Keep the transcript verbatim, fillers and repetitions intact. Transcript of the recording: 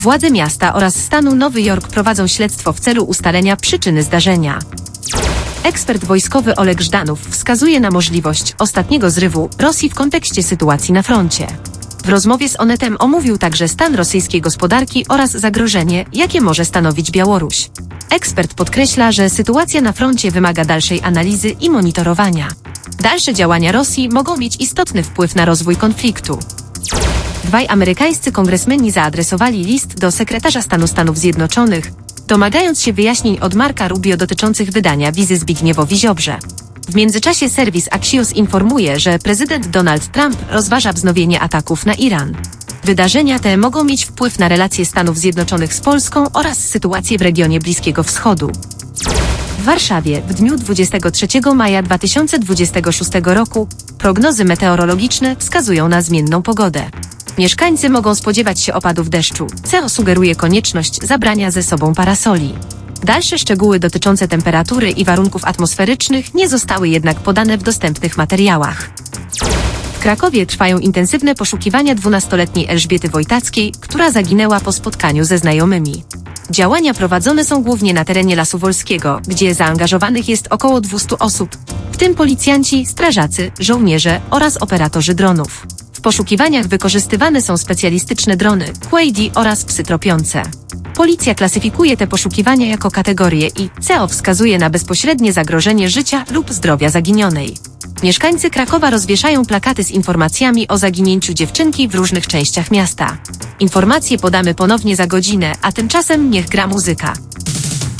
Władze miasta oraz stanu Nowy Jork prowadzą śledztwo w celu ustalenia przyczyny zdarzenia. Ekspert wojskowy Oleg Żdanów wskazuje na możliwość ostatniego zrywu Rosji w kontekście sytuacji na froncie. W rozmowie z Onetem omówił także stan rosyjskiej gospodarki oraz zagrożenie, jakie może stanowić Białoruś. Ekspert podkreśla, że sytuacja na froncie wymaga dalszej analizy i monitorowania. Dalsze działania Rosji mogą mieć istotny wpływ na rozwój konfliktu. Dwaj amerykańscy kongresmeni zaadresowali list do sekretarza stanu Stanów Zjednoczonych, domagając się wyjaśnień od Marca Rubio dotyczących wydania wizy Zbigniewowi Ziobrze. W międzyczasie serwis Axios informuje, że prezydent Donald Trump rozważa wznowienie ataków na Iran. Wydarzenia te mogą mieć wpływ na relacje Stanów Zjednoczonych z Polską oraz sytuację w regionie Bliskiego Wschodu. W Warszawie w dniu dwudziestego trzeciego maja dwa tysiące dwudziestego szóstego roku prognozy meteorologiczne wskazują na zmienną pogodę. Mieszkańcy mogą spodziewać się opadów deszczu. C E O sugeruje konieczność zabrania ze sobą parasoli. Dalsze szczegóły dotyczące temperatury i warunków atmosferycznych nie zostały jednak podane w dostępnych materiałach. W Krakowie trwają intensywne poszukiwania dwunastoletniej Elżbiety Wojtackiej, która zaginęła po spotkaniu ze znajomymi. Działania prowadzone są głównie na terenie Lasu Wolskiego, gdzie zaangażowanych jest około dwieście osób, w tym policjanci, strażacy, żołnierze oraz operatorzy dronów. W poszukiwaniach wykorzystywane są specjalistyczne drony, Quaid oraz psy tropiące. Policja klasyfikuje te poszukiwania jako kategorie i C E O wskazuje na bezpośrednie zagrożenie życia lub zdrowia zaginionej. Mieszkańcy Krakowa rozwieszają plakaty z informacjami o zaginięciu dziewczynki w różnych częściach miasta. Informacje podamy ponownie za godzinę, a tymczasem niech gra muzyka.